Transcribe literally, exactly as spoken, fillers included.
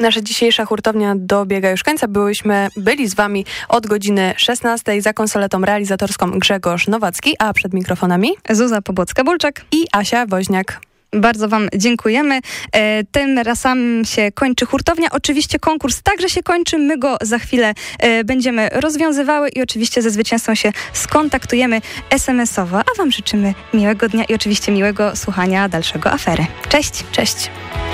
Nasza dzisiejsza hurtownia dobiega już końca. Byłyśmy, byli z wami od godziny szesnastej za konsoletą realizatorską Grzegorz Nowacki, a przed mikrofonami Zuza Pobłocka-Bulczak i Asia Woźniak. Bardzo wam dziękujemy. E, tym razem się kończy hurtownia. Oczywiście konkurs także się kończy. My go za chwilę e, będziemy rozwiązywały i oczywiście ze zwycięzcą się skontaktujemy es em esowo. A wam życzymy miłego dnia i oczywiście miłego słuchania dalszego afery. Cześć! Cześć!